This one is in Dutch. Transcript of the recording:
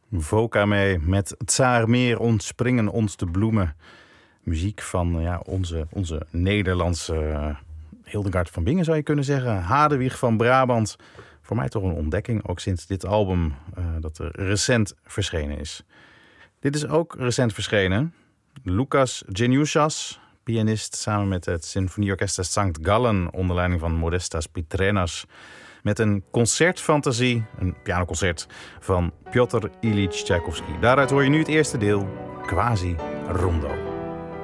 Voka mee met Tsaar meer ontspringen ons de bloemen. Muziek van onze Nederlandse Hildegard van Bingen zou je kunnen zeggen. Hadewig van Brabant. Voor mij toch een ontdekking, ook sinds dit album dat er recent verschenen is. Dit is ook recent verschenen. Lucas Geniusas, pianist, samen met het Symfonieorkest St. Gallen onder leiding van Modestas Pitrenas. Met een concertfantasie, een pianoconcert van Piotr Ilyich Tchaikovsky. Daaruit hoor je nu het eerste deel, Quasi Rondo.